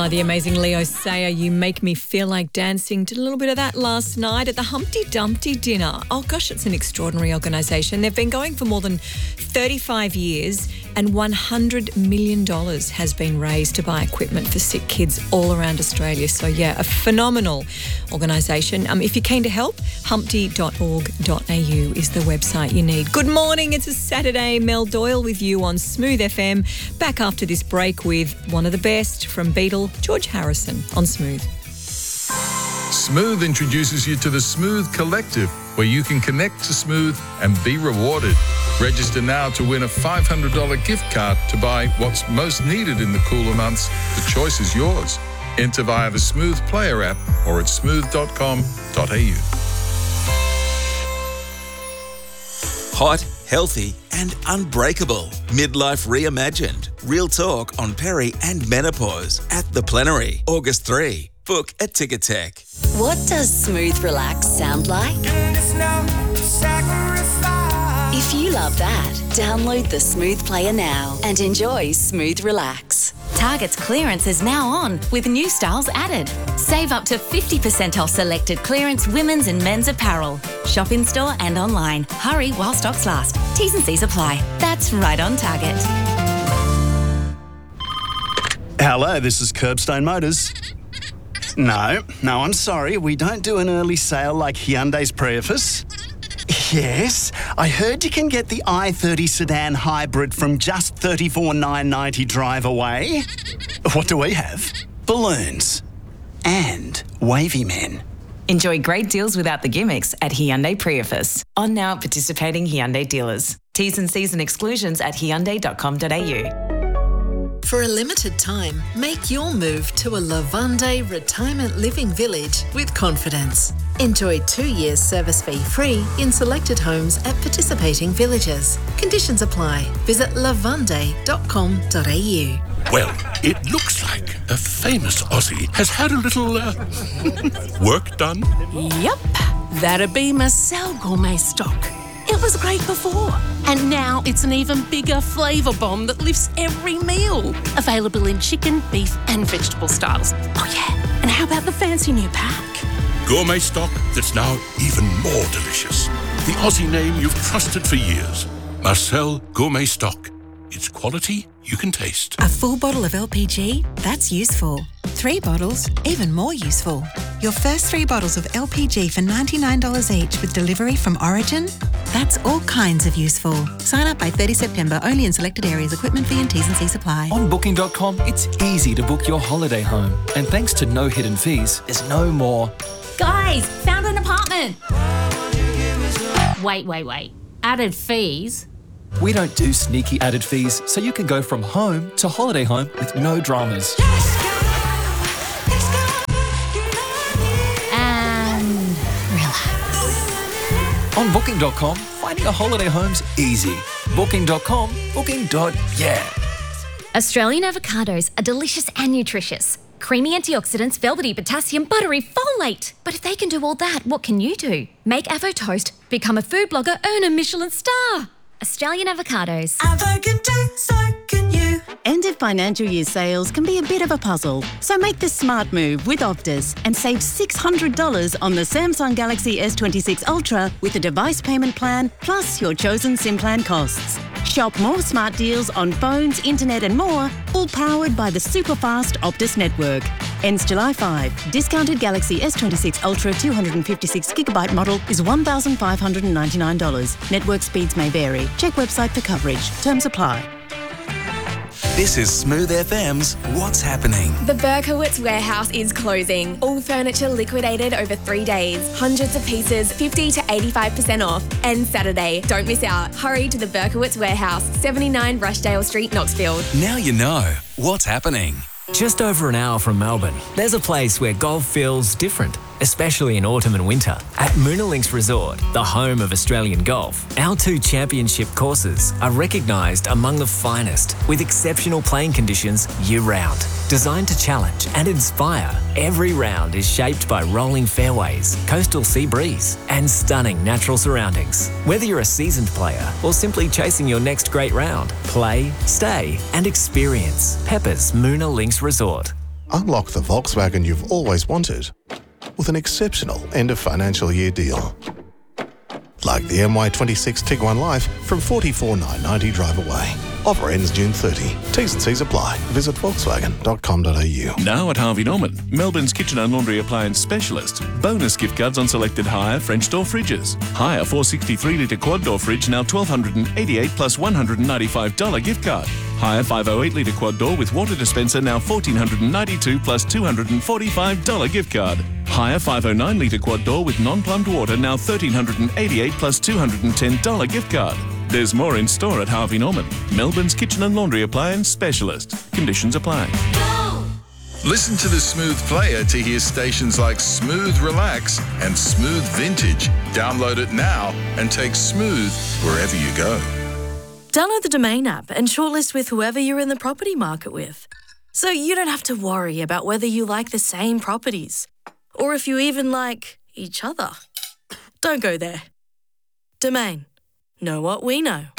The amazing Leo Sayer, You Make Me Feel Like Dancing. Did a little bit of that last night at the Humpty Dumpty dinner. Oh gosh, it's an extraordinary organisation. They've been going for more than 35 years and $100 million has been raised to buy equipment for sick kids all around Australia. So yeah, a phenomenal organisation. If you're keen to help, humpty.org.au is the website you need. Good morning, it's a Saturday. Mel Doyle with you on Smooth FM. Back after this break with one of the best from Beatle, George Harrison on Smooth. Smooth introduces you to the Smooth Collective, where you can connect to Smooth and be rewarded. Register now to win a $500 gift card to buy what's most needed in the cooler months. The choice is yours. Enter via the Smooth Player app or at smooth.com.au. Hot, healthy and unbreakable. Midlife reimagined. Real talk on peri and menopause at The Plenary, August 3. Book at Ticketek. What does Smooth Relax sound like? If you love that, download the Smooth Player now and enjoy Smooth Relax. Target's clearance is now on with new styles added. Save up to 50% off selected clearance women's and men's apparel. Shop in store and online. Hurry while stocks last. T's and C's apply. That's right on Target. Hello, this is Curbstone Motors. No, I'm sorry. We don't do an early sale like Hyundai's Prius. Yes, I heard you can get the i30 sedan hybrid from just $34,990 drive away. What do we have? Balloons. And wavy men. Enjoy great deals without the gimmicks at Hyundai Prius. On now at participating Hyundai dealers. T's and C's and exclusions at hyundai.com.au. For a limited time, make your move to a Lavande retirement living village with confidence. Enjoy 2 years service fee free in selected homes at participating villages. Conditions apply. Visit lavande.com.au. Well, it looks like a famous Aussie has had a little work done. Yep, that'd be Marcel Gourmet Stock. It was great before, and now it's an even bigger flavour bomb that lifts every meal. Available in chicken, beef and vegetable styles. Oh yeah, and how about the fancy new pack? Gourmet stock that's now even more delicious. The Aussie name you've trusted for years. Marcel Gourmet Stock. It's quality you can taste. A full bottle of LPG? That's useful. 3 bottles? Even more useful. Your first 3 bottles of LPG for $99 each with delivery from Origin? That's all kinds of useful. Sign up by 30 September, only in selected areas. Equipment fee and T's and C's apply. On Booking.com, it's easy to book your holiday home. And thanks to no hidden fees, there's no more. Guys, found an apartment. Wait. Added fees? We don't do sneaky added fees, so you can go from home to holiday home with no dramas. And relax. On Booking.com, finding a holiday home's easy. Booking.com, booking.yeah. Australian avocados are delicious and nutritious. Creamy antioxidants, velvety potassium, buttery folate. But if they can do all that, what can you do? Make Avo Toast, become a food blogger, earn a Michelin star. Australian avocados. Avo can do, so can you. End of financial year sales can be a bit of a puzzle. So make the smart move with Optus and save $600 on the Samsung Galaxy S26 Ultra with a device payment plan plus your chosen SIM plan costs. Shop more smart deals on phones, internet and more, all powered by the super-fast Optus network. Ends July 5. Discounted Galaxy S26 Ultra 256GB model is $1,599. Network speeds may vary. Check website for coverage. Terms apply. This is Smooth FM's What's Happening. The Berkowitz warehouse is closing. All furniture liquidated over 3 days. Hundreds of pieces, 50 to 85% off. And Saturday. Don't miss out. Hurry to the Berkowitz warehouse, 79 Rushdale Street, Knoxfield. Now you know what's happening. Just over an hour from Melbourne, there's a place where golf feels different, especially in autumn and winter. At Moona Links Resort, the home of Australian golf, our 2 championship courses are recognised among the finest, with exceptional playing conditions year-round. Designed to challenge and inspire, every round is shaped by rolling fairways, coastal sea breeze, and stunning natural surroundings. Whether you're a seasoned player or simply chasing your next great round, play, stay, and experience Pepper's Moona Links Resort. Unlock the Volkswagen you've always wanted with an exceptional end of financial year deal. Like the MY26 Tiguan Life from $44,990 drive away. Offer ends June 30. T's and C's apply. Visit volkswagen.com.au. Now at Harvey Norman, Melbourne's kitchen and laundry appliance specialist. Bonus gift cards on selected Hire French door fridges. Hire 463-litre quad door fridge now $1,288 plus $195 gift card. Hire 508-litre quad door with water dispenser now $1,492 plus $245 gift card. Hire 509-litre quad door with non-plumbed water now $1,388 plus $210 gift card. There's more in store at Harvey Norman, Melbourne's kitchen and laundry appliance specialist. Conditions apply. Listen to the Smooth Player to hear stations like Smooth Relax and Smooth Vintage. Download it now and take Smooth wherever you go. Download the Domain app and shortlist with whoever you're in the property market with. So you don't have to worry about whether you like the same properties or if you even like each other. Don't go there. Domain. Know what we know.